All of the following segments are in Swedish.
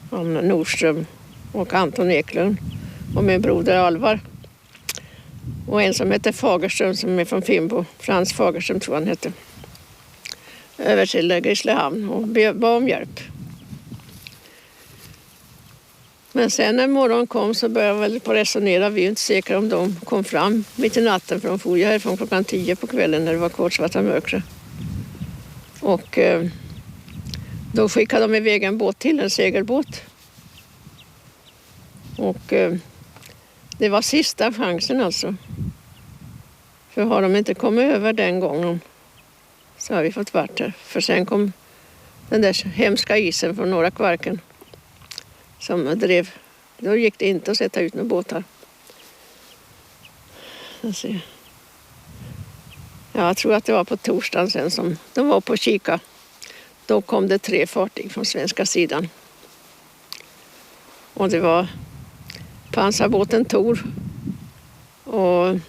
Nordström och Anton Eklund och min broder Alvar. Och en som heter Fagerström som är från Finbo, Frans Fagerström tror han heter. Över till Grisslehamn och bad om hjälp. Men sen när morgonen kom så började jag väl på resonera. Vi är inte säkra om de kom fram mitt i natten, för de for jag härifrån klockan 10 på kvällen när det var kortsvarta mörkret. Och då skickade de iväg en båt till, en segelbåt. Och det var sista chansen alltså. För har de inte kommit över den gången så har vi fått vart här. För sen kom den där hemska isen från Norra Kvarken som drev. Då gick det inte att sätta ut några båtar. Jag tror att det var på torsdagen sen som de var på kika. Då kom det 3 fartyg från svenska sidan. Och det var pansarbåten Tor och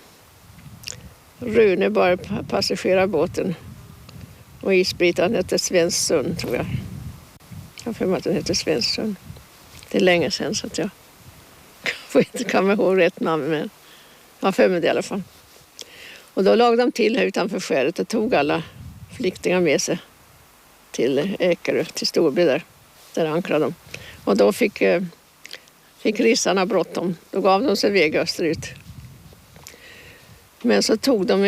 Rune passagerarbåten och isbrytaren hette Svensson tror jag. Jag får att den heter Svensson. Det är länge sedan så att jag får inte komma ihåg rätt namn, men jag har för mig det i alla fall. Och då lagde de till här utanför skäret och tog alla flyktingar med sig till Ekerö, till Storby där ankrade de. Och då fick ryssarna bråttom. Då gav de sig väg österut. Men så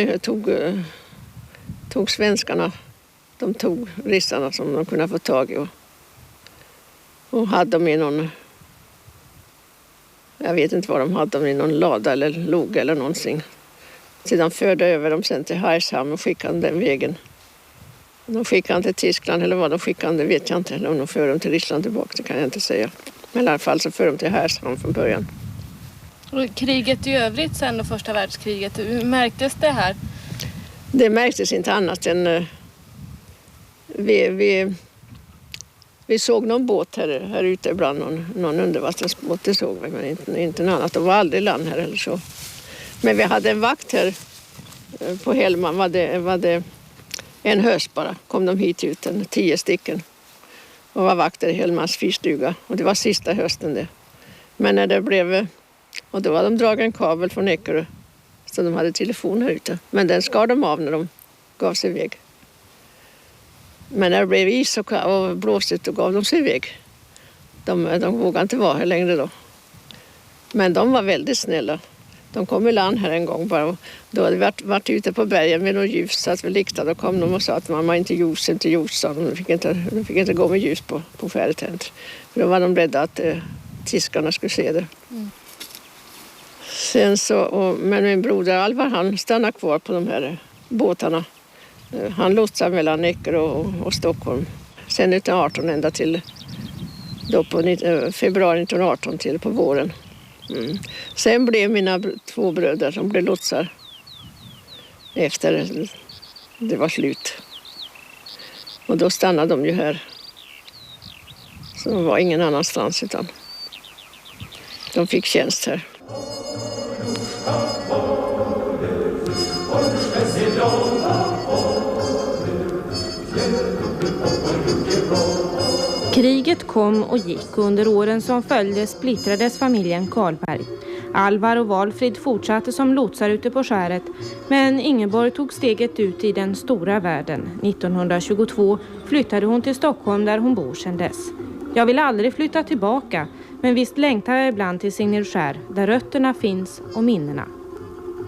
tog svenskarna, de tog ryssarna som de kunde få tag i och hade dem i någon, jag vet inte vad de hade dem i, någon lada eller log eller någonting. Sedan förde över dem sen till Hargshamn och skickade den vägen. De skickade till Tyskland eller vad de skickade, det vet jag inte. Eller om de förde dem till Ryssland tillbaka, det kan jag inte säga. Men i alla fall så förde de till Hargshamn från början. Och kriget i övrigt sen då, första världskriget, hur märktes det här? Det märktes inte annat än vi såg någon båt här ute ibland, någon undervattensbåt, det såg vi, men inte något annat. Det var aldrig land här eller så. Men vi hade en vakt här på Hellman, var det en höst bara, kom de hit ut, 10 stycken. Och var vakter i Hellmans fyrstuga, och det var sista hösten det. Men när det blev, och då var de dragit en kabel från Ekerö, så de hade telefon här ute. Men den skar de av när de gav sig iväg. Men när det blev is och blåsigt då gav de sig iväg. De vågade inte vara här längre då. Men de var väldigt snälla. De kom i land här en gång bara. Då hade vi varit ute på bergen med något ljus så att vi liktade. Då kom de och sa att mamma inte ljus, sa de. De fick inte gå med ljus på skäret här. För då var de rädda att tyskarna skulle se det. Mm. Sen men min broder Alvar, han stannade kvar på de här båtarna. Han lotsade mellan Ekerö och Stockholm. Sen 1918 ända till då på februari 1918 till på våren. Mm. Sen blev mina 2 bröder som blev lotsar efter det var slut. Och då stannade de ju här. Så de var ingen annanstans utan de fick tjänst här. Kriget kom och gick. Under åren som följde splittrades familjen Karlberg. Alvar och Valfrid fortsatte som lotsar ute på skäret, men Ingeborg tog steget ut i den stora världen. 1922 flyttade hon till Stockholm där hon bor sedan dess. Jag vill aldrig flytta tillbaka, men visst längtar jag ibland till Signelskär där rötterna finns och minnena.